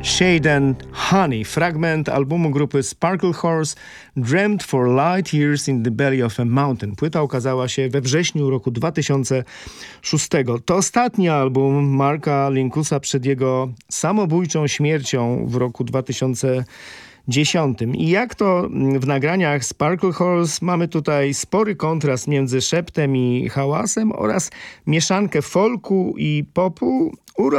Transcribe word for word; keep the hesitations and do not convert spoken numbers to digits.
Shade and Honey, fragment albumu grupy Sparkle Horse Dreamt for Light Years in the Belly of a Mountain. Płyta ukazała się we wrześniu roku dwa tysiące szóstego. To ostatni album Marka Linkusa przed jego samobójczą śmiercią w roku dwa tysiące dziesiątym. I jak to w nagraniach Sparkle Horse mamy tutaj spory kontrast między szeptem i hałasem oraz mieszankę folku i popu.